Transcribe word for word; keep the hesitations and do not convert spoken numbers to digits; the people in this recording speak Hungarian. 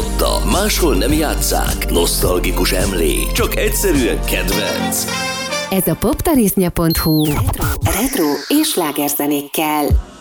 hallotta, máshol nem játsszák. Nosztalgikus emlé, csak egyszerűen kedvenc. Ez a poptarisznya pont hu retro, retro és slágerzenékkel.